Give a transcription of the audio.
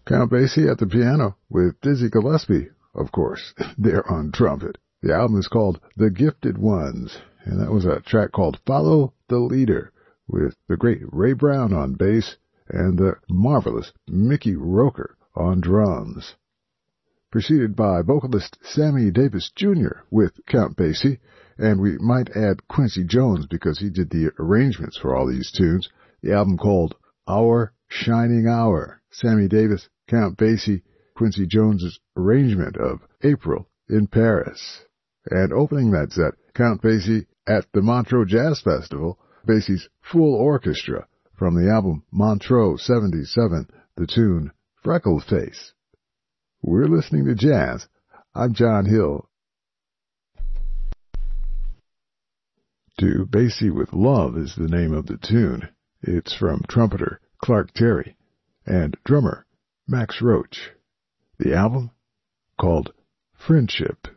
Count Basie at the piano with Dizzy Gillespie, of course, there on trumpet. The album is called The Gifted Ones, and that was a track called Follow the Leader with the great Ray Brown on bass and the marvelous Mickey Roker on drums. Preceded by vocalist Sammy Davis Jr. with Count Basie, and we might add Quincy Jones because he did the arrangements for all these tunes. The album called Our Shining Hour. Sammy Davis, Count Basie, Quincy Jones's arrangement of April in Paris. And opening that set, Count Basie at the Montreux Jazz Festival, Basie's full orchestra from the album Montreux 77, the tune Freckled Face. We're listening to jazz. I'm John Hill. To Basie with Love is the name of the tune. It's from trumpeter Clark Terry and drummer Max Roach. The album called Friendship.